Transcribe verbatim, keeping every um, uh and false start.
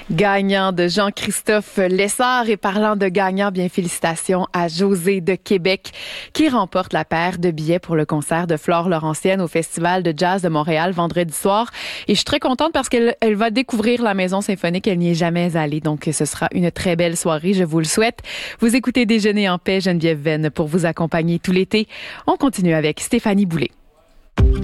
Gagnant de Jean-Christophe Lessard et parlant de gagnant, bien félicitations à José de Québec qui remporte la paire de billets pour le concert de Flore Laurentienne au Festival de Jazz de Montréal vendredi soir. Et je suis très contente parce qu'elle elle va découvrir la Maison Symphonique. Elle n'y est jamais allée. Donc, ce sera une très belle soirée. Je vous le souhaite. Vous écoutez Déjeuner en paix, Geneviève Venn, pour vous accompagner tout l'été. On continue avec Stéphanie Boulay.